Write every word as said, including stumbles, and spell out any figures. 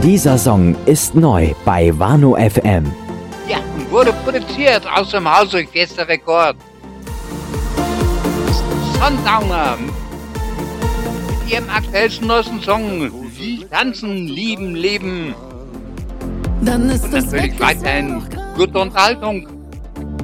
Dieser Song ist neu bei Wano F M. Ja, und wurde produziert aus dem Hause Gäste Rekord. Sundowner mit ihrem aktuellsten neuesten Song Tanzen, Lieben, Leben. Dann ist Und natürlich weiterhin gute Unterhaltung.